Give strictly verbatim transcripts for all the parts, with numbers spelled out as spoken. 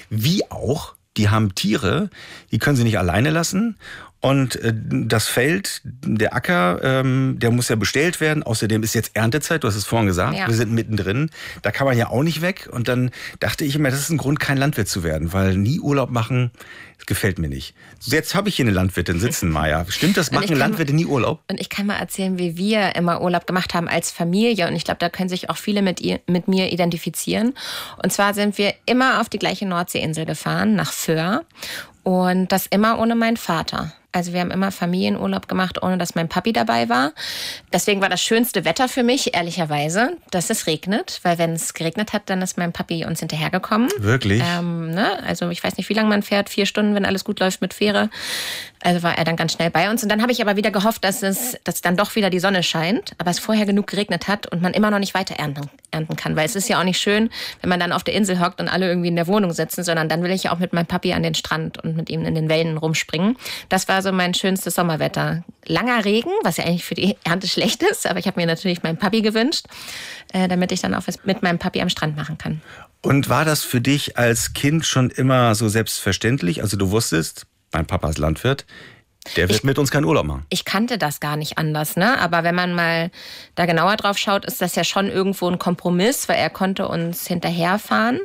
wie auch, die haben Tiere, die können sie nicht alleine lassen. Und äh, das Feld, der Acker, ähm, der muss ja bestellt werden. Außerdem ist jetzt Erntezeit, du hast es vorhin gesagt, ja. Wir sind mittendrin. Da kann man ja auch nicht weg. Und dann dachte ich immer, das ist ein Grund, kein Landwirt zu werden. Weil nie Urlaub machen, das gefällt mir nicht. Jetzt habe ich hier eine Landwirtin sitzen, Maja. Stimmt das? Machen Landwirte nie Urlaub? Und ich kann mal erzählen, wie wir immer Urlaub gemacht haben als Familie. Und ich glaube, da können sich auch viele mit, ihr, mit mir identifizieren. Und zwar sind wir immer auf die gleiche Nordseeinsel gefahren, nach Föhr. Und das immer ohne meinen Vater. Also wir haben immer Familienurlaub gemacht, ohne dass mein Papi dabei war. Deswegen war das schönste Wetter für mich, ehrlicherweise, dass es regnet. Weil wenn es geregnet hat, dann ist mein Papi uns hinterhergekommen. Wirklich? Ähm, ne? Also ich weiß nicht, wie lange man fährt. Vier Stunden, wenn alles gut läuft mit Fähre. Also war er dann ganz schnell bei uns. Und dann habe ich aber wieder gehofft, dass es dass dann doch wieder die Sonne scheint. Aber es vorher genug geregnet hat und man immer noch nicht weiter ernten, ernten kann. Weil es ist ja auch nicht schön, wenn man dann auf der Insel hockt und alle irgendwie in der Wohnung sitzen. Sondern dann will ich ja auch mit meinem Papi an den Strand und mit ihm in den Wellen rumspringen. Das war so mein schönstes Sommerwetter. Langer Regen, was ja eigentlich für die Ernte schlecht ist, aber ich habe mir natürlich meinen Papi gewünscht, äh, damit ich dann auch was mit meinem Papi am Strand machen kann. Und war das für dich als Kind schon immer so selbstverständlich? Also du wusstest, mein Papa ist Landwirt, der wird ich, mit uns keinen Urlaub machen. Ich kannte das gar nicht anders, ne? Aber wenn man mal da genauer drauf schaut, ist das ja schon irgendwo ein Kompromiss, weil er konnte uns hinterherfahren.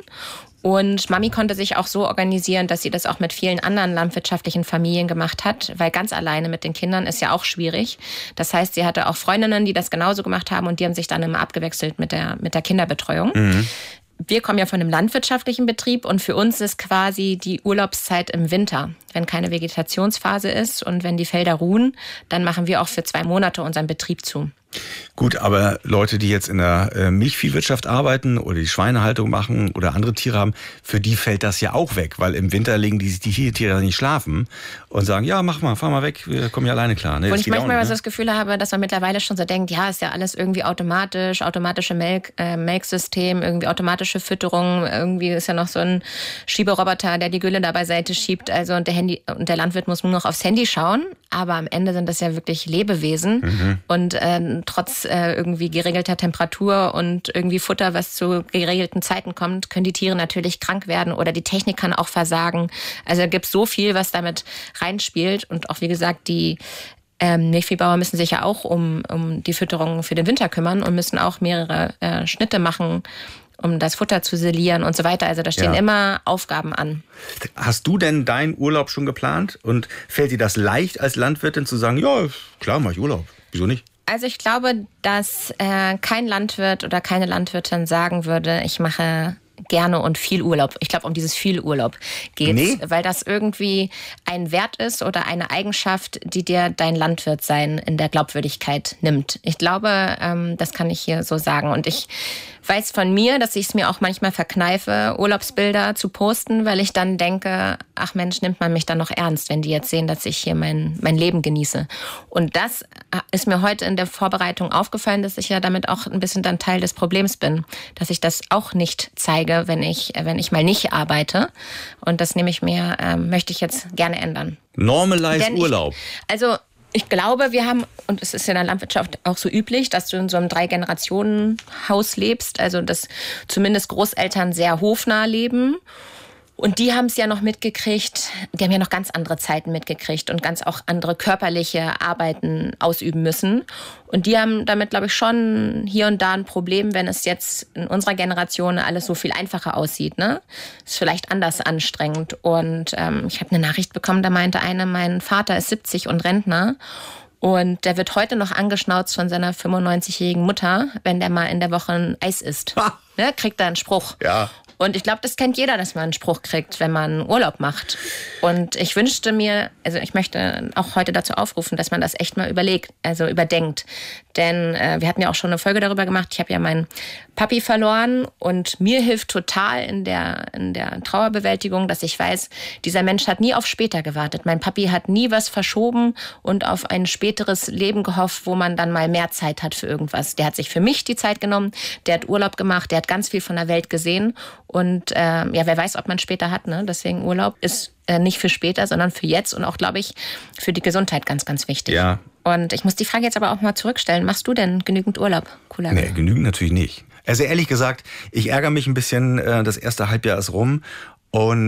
Und Mami konnte sich auch so organisieren, dass sie das auch mit vielen anderen landwirtschaftlichen Familien gemacht hat, weil ganz alleine mit den Kindern ist ja auch schwierig. Das heißt, sie hatte auch Freundinnen, die das genauso gemacht haben und die haben sich dann immer abgewechselt mit der, mit der Kinderbetreuung. Mhm. Wir kommen ja von einem landwirtschaftlichen Betrieb und für uns ist quasi die Urlaubszeit im Winter. Wenn keine Vegetationsphase ist und wenn die Felder ruhen, dann machen wir auch für zwei Monate unseren Betrieb zu. Gut, aber Leute, die jetzt in der Milchviehwirtschaft arbeiten oder die Schweinehaltung machen oder andere Tiere haben, für die fällt das ja auch weg, weil im Winter legen die, die Tiere nicht schlafen und sagen, ja, mach mal, fahr mal weg, wir kommen ja alleine klar. Nee, und ich manchmal nicht, ne? das Gefühl habe, dass man mittlerweile schon so denkt, ja, ist ja alles irgendwie automatisch, automatische Melk, äh, Melksystem, irgendwie automatische Fütterung, irgendwie ist ja noch so ein Schieberoboter, der die Gülle da beiseite schiebt, also und der Handy und der Landwirt muss nur noch aufs Handy schauen, aber am Ende sind das ja wirklich Lebewesen mhm. und äh, trotz äh, irgendwie geregelter Temperatur und irgendwie Futter, was zu geregelten Zeiten kommt, können die Tiere natürlich krank werden oder die Technik kann auch versagen. Also da gibt es so viel, was damit reinspielt und auch wie gesagt, die ähm, Milchviehbauer müssen sich ja auch um, um die Fütterung für den Winter kümmern und müssen auch mehrere äh, Schnitte machen, um das Futter zu silieren und so weiter. Also da stehen ja. immer Aufgaben an. Hast du denn deinen Urlaub schon geplant und fällt dir das leicht als Landwirtin zu sagen, ja, klar, mach ich Urlaub. Wieso nicht? Also ich glaube, dass äh, kein Landwirt oder keine Landwirtin sagen würde, ich mache gerne und viel Urlaub. Ich glaube, um dieses viel Urlaub geht es, nee. Weil das irgendwie ein Wert ist oder eine Eigenschaft, die dir dein Landwirtsein in der Glaubwürdigkeit nimmt. Ich glaube, ähm, das kann ich hier so sagen. Und ich weiß von mir, dass ich es mir auch manchmal verkneife, Urlaubsbilder zu posten, weil ich dann denke, ach Mensch, nimmt man mich dann noch ernst, wenn die jetzt sehen, dass ich hier mein, mein Leben genieße. Und das ist mir heute in der Vorbereitung aufgefallen, dass ich ja damit auch ein bisschen dann Teil des Problems bin, dass ich das auch nicht zeige, wenn ich, wenn ich mal nicht arbeite. Und das nehme ich mir, äh, möchte ich jetzt gerne ändern. Normalize Urlaub. Ich, also ich glaube, wir haben, und es ist in der Landwirtschaft auch so üblich, dass du in so einem Drei-Generationen-Haus lebst, also dass zumindest Großeltern sehr hofnah leben. Und die haben es ja noch mitgekriegt, die haben ja noch ganz andere Zeiten mitgekriegt und ganz auch andere körperliche Arbeiten ausüben müssen. Und die haben damit, glaube ich, schon hier und da ein Problem, wenn es jetzt in unserer Generation alles so viel einfacher aussieht. Ne? Ist vielleicht anders anstrengend. Und ähm, ich habe eine Nachricht bekommen, da meinte eine, mein Vater ist siebzig und Rentner. Und der wird heute noch angeschnauzt von seiner fünfundneunzigjährigen Mutter, wenn der mal in der Woche ein Eis isst. Ne? Kriegt er einen Spruch. Ja. Und ich glaube, das kennt jeder, dass man einen Spruch kriegt, wenn man Urlaub macht. Und ich wünschte mir, also ich möchte auch heute dazu aufrufen, dass man das echt mal überlegt, also überdenkt. Denn äh, wir hatten ja auch schon eine Folge darüber gemacht. Ich habe ja meinen Papi verloren und mir hilft total in der, in der Trauerbewältigung, dass ich weiß, dieser Mensch hat nie auf später gewartet. Mein Papi hat nie was verschoben und auf ein späteres Leben gehofft, wo man dann mal mehr Zeit hat für irgendwas. Der hat sich für mich die Zeit genommen, der hat Urlaub gemacht, der hat ganz viel von der Welt gesehen. Und äh, ja, wer weiß, ob man später hat. Ne? Deswegen Urlaub ist äh, nicht für später, sondern für jetzt und auch, glaube ich, für die Gesundheit ganz, ganz wichtig. Ja. Und ich muss die Frage jetzt aber auch mal zurückstellen. Machst du denn genügend Urlaub? Cooler. Nee, genügend natürlich nicht. Also ehrlich gesagt, ich ärgere mich ein bisschen, das erste Halbjahr ist rum und